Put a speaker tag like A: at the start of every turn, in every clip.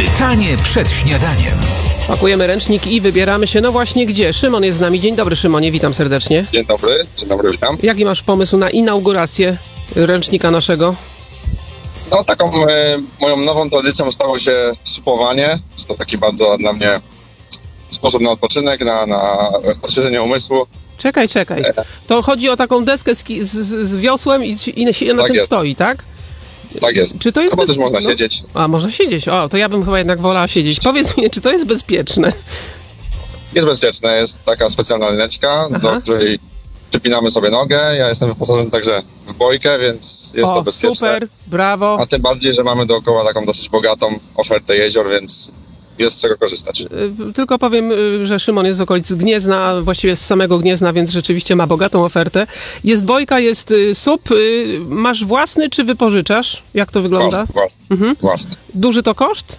A: Pytanie przed śniadaniem.
B: Pakujemy ręcznik i wybieramy się, no właśnie gdzie? Szymon jest z nami. Dzień dobry, Szymonie, witam serdecznie.
C: Dzień dobry, witam.
B: Jaki masz pomysł na inaugurację ręcznika naszego?
C: No taką moją nową tradycją stało się supowanie. Jest to taki bardzo dla mnie sposób na odpoczynek, na odświeżenie umysłu.
B: Czekaj. To chodzi o taką deskę z wiosłem i się na
C: Tak
B: tym
C: jest.
B: stoi, tak?
C: Tak jest.
B: Czy to jest
C: Chyba też można siedzieć.
B: A, można siedzieć. O, to ja bym chyba jednak wolała siedzieć. Powiedz mi, czy to jest bezpieczne?
C: Jest bezpieczne, jest taka specjalna lineczka, do której przypinamy sobie nogę. Ja jestem wyposażony także w bojkę, więc jest to bezpieczne.
B: Super, brawo.
C: A tym bardziej, że mamy dookoła taką dosyć bogatą ofertę jezior, więc jest z czego korzystać.
B: Tylko powiem, że Szymon jest z okolic Gniezna, a właściwie z samego Gniezna, więc rzeczywiście ma bogatą ofertę. Jest bojka, jest SUP. Masz własny, czy wypożyczasz? Jak to wygląda?
C: Własny.
B: Duży to koszt?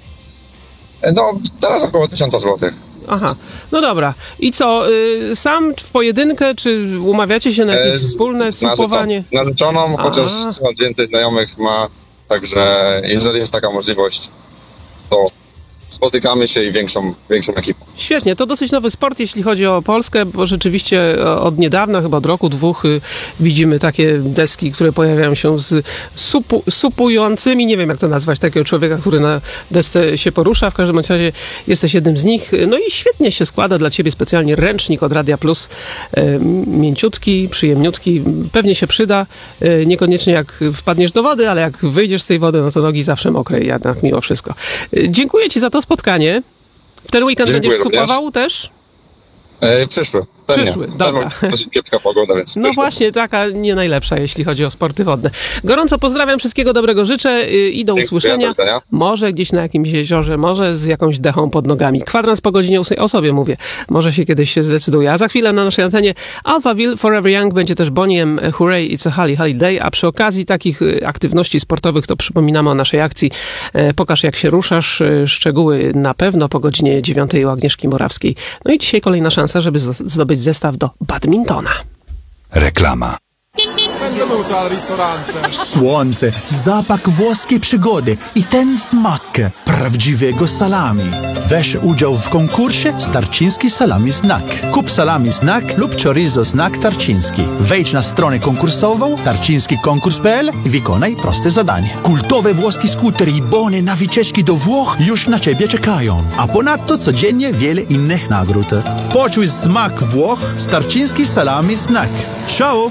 C: No, teraz około 1000 zł.
B: Aha, no dobra. I co, sam w pojedynkę, czy umawiacie się na jakieś wspólne supowanie?
C: Z narzeczoną, chociaż coraz więcej znajomych ma, także jeżeli jest taka możliwość, to spotykamy się i większą ekipą.
B: Świetnie, to dosyć nowy sport, jeśli chodzi o Polskę, bo rzeczywiście od niedawna, chyba od roku, dwóch, widzimy takie deski, które pojawiają się z supującymi, nie wiem jak to nazwać, takiego człowieka, który na desce się porusza, w każdym razie jesteś jednym z nich. No i świetnie się składa dla ciebie specjalnie ręcznik od Radia Plus, mięciutki, przyjemniutki, pewnie się przyda, niekoniecznie jak wpadniesz do wody, ale jak wyjdziesz z tej wody, no to nogi zawsze mokre, jednak mimo wszystko. Dziękuję ci za to spotkanie. W ten weekend
C: Dziękuję
B: będziesz supował
C: również.
B: też?
C: Przyszły,
B: dobra.
C: Dosyć kiepska pogoda, więc
B: No
C: przyszły.
B: właśnie, taka nie najlepsza, jeśli chodzi o sporty wodne. Gorąco pozdrawiam, wszystkiego dobrego życzę i do usłyszenia.
C: do widzenia.
B: Może gdzieś na jakimś jeziorze, może z jakąś dechą pod nogami. Kwadrans po godzinie 8, o sobie mówię. Może się kiedyś się zdecyduje. A za chwilę na naszej antenie Alphaville, Forever Young, będzie też Bonnie M, Hooray, It's a Holly Holiday, a przy okazji takich aktywności sportowych to przypominamy o naszej akcji Pokaż jak się ruszasz. Szczegóły na pewno po godzinie 9 u Agnieszki Morawskiej. No i dzisiaj kolejna szansa, żeby zdobyć zestaw do badmintona.
A: Reklama.
D: Benvenuto al ristorante.
E: Słońce, zapach włoskiej przygody i ten smak prawdziwego salami. Weź udział w konkursie Starczyński Salami Znak. Kup salami Znak lub chorizo Znak Tarczyński. Wejdź na stronę konkursową tarczyńskikonkurs.pl i wykonaj proste zadanie. Kultowe włoskie skutery i bony na wycieczki do Włoch już na ciebie czekają. A ponadto codziennie wiele innych nagród. Poczuj smak Włoch z Tarczyński Salami Znak. Ciao!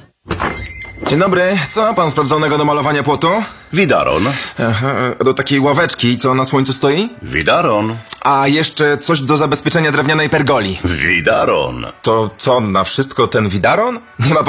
F: Dzień dobry, co ma pan sprawdzonego do malowania płotu?
G: Widaron.
F: Do takiej ławeczki, co na słońcu stoi?
G: Widaron.
F: A jeszcze coś do zabezpieczenia drewnianej pergoli.
G: Widaron.
F: To co, na wszystko ten widaron? Nie ma